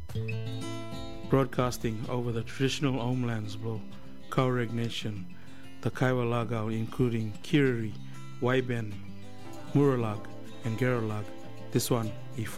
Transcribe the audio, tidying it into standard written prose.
Broadcasting over the traditional homelands below Kaureg Nation, the Kaiwa Lagao, including Kiriri, Waiben, Muralag, and Geralag. This one, Ifo.